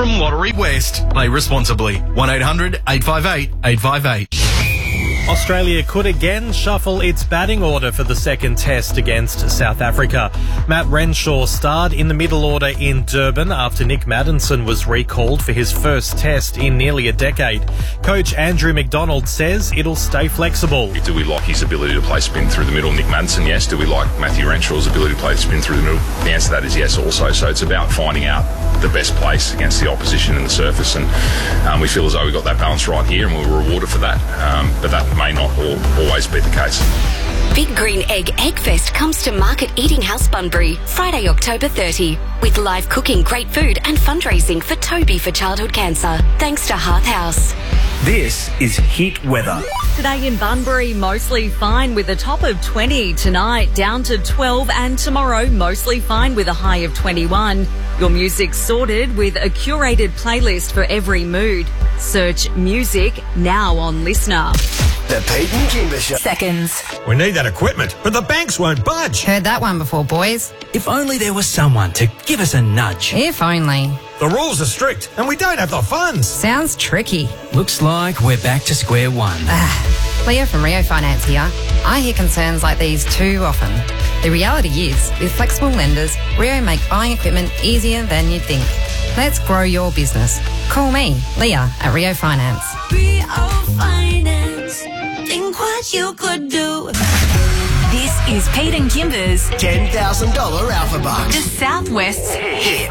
from Lottery West. Play responsibly. 1-800-858-858. Australia could again shuffle its batting order for the second test against South Africa. Matt Renshaw starred in the middle order in Durban after Nick Maddinson was recalled for his first test in nearly a decade. Coach Andrew McDonald says it'll stay flexible. Do we like his ability to play spin through the middle? Nick Maddinson, yes. Do we like Matthew Renshaw's ability to play spin through the middle? The answer to that is yes also. So it's about finding out the best place against the opposition in the surface, and we feel as though we got that balance right here and we were rewarded for that. But that may not always be the case. Big Green Egg Eggfest comes to Market Eating House Bunbury, Friday, October 30, with live cooking, great food and fundraising for Toby for childhood cancer, thanks to Hearth House. This is Heat Weather. Today in Bunbury, mostly fine with a top of 20. Tonight, down to 12, and tomorrow, mostly fine with a high of 21. Your music's sorted with a curated playlist for every mood. Search music now on Listener. The Pete and Kimber Show. Seconds. We need that equipment, but the banks won't budge. Heard that one before, boys. If only there was someone to give us a nudge. If only. The rules are strict and we don't have the funds. Sounds tricky. Looks like we're back to square one. Leah from Rio Finance here. I hear concerns like these too often. The reality is, with flexible lenders, Rio make buying equipment easier than you'd think. Let's grow your business. Call me, Leah, at Rio Finance. Rio Finance. Think what you could do. This is Pete and Kimber's $10,000 Alpha Bucks. The Southwest Hit.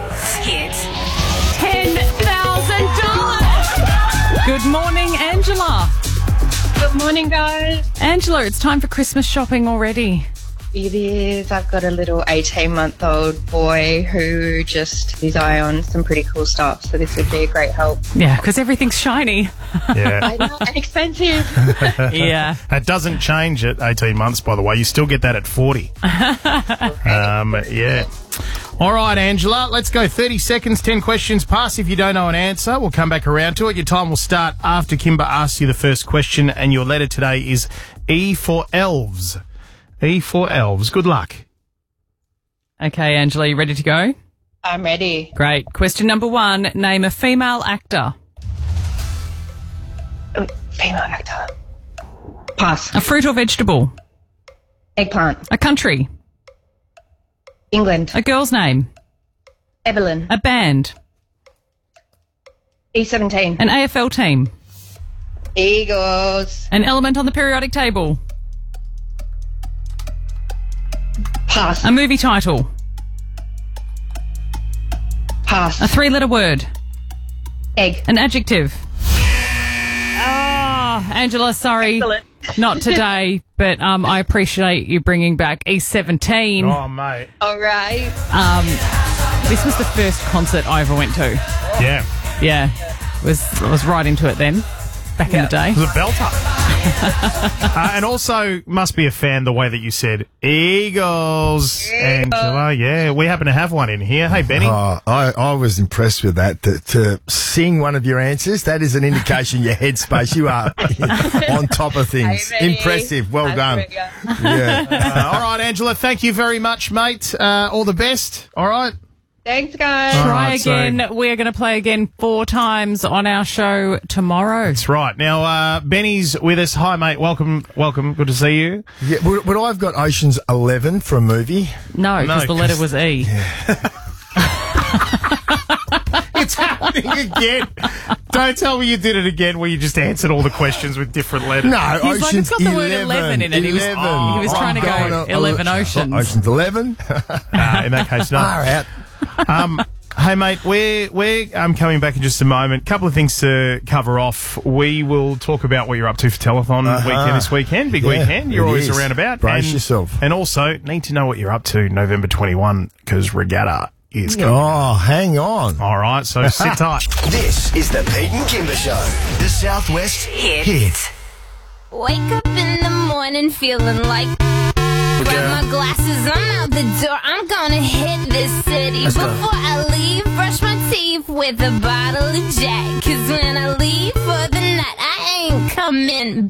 $10,000. Good morning, Angela. Good morning, guys. Angela, it's time for Christmas shopping already. It is. I've got a little 18-month-old boy who just his eye on some pretty cool stuff, so this would be a great help. Yeah, because everything's shiny. Yeah. I know, and expensive. Yeah. That doesn't change at 18 months, by the way. You still get that at 40. Yeah. All right, Angela, let's go. 30 seconds, 10 questions. Pass if you don't know an answer. We'll come back around to it. Your time will start after Kimber asks you the first question, and your letter today is E for elves. E for elves. Good luck. Okay, Angela, you ready to go? I'm ready. Great. Question number 1. Name a female actor. Female actor. Pass. A fruit or vegetable. Eggplant. A country. England. A girl's name. Evelyn. A band. E17. An AFL team. Eagles. An element on the periodic table. Pass. A movie title. Pass. A 3-letter word. Egg. An adjective. Ah, Angela, sorry. Excellent. Not today, but I appreciate you bringing back E17. Oh, mate. All right. This was the first concert I ever went to. Yeah. Yeah. I was right into it then, back in the day. It was a belter. And also, must be a fan the way that you said Eagles, Angela. Yeah, we happen to have one in here. Hey, Benny. I was impressed with that. To sing one of your answers, that is an indication your headspace. You are on top of things. Hey, impressive. Well done. Yeah. All right, Angela, thank you very much, mate. All the best. All right. Thanks, guys. Try again. We're going to play again 4 times on our show tomorrow. That's right. Now, Benny's with us. Hi, mate. Welcome. Good to see you. Yeah, would I have got Ocean's 11 for a movie? No, because the letter was E. Yeah. It's happening again. Don't tell me you did it again where you just answered all the questions with different letters. No, He's Ocean's like, it's got the word 11 in it. He was trying to go 11 oceans. Ocean's 11? In that case, no. Far out. Hey, mate, we're coming back in just a moment. Couple of things to cover off. We will talk about what you're up to for telethon weekend this weekend. Big weekend. You're always around about. Brace yourself. And also, need to know what you're up to November 21 because Regatta is coming. Oh, hang on. All right, so sit tight. This is the Pete and Kimber Show. The Southwest Hit. Wake up in the morning feeling like grab my glasses, I'm out the door. I'm gonna hit this city. Before I leave, brush my teeth with a bottle of Jack. 'Cause when I leave for the night, I ain't coming back.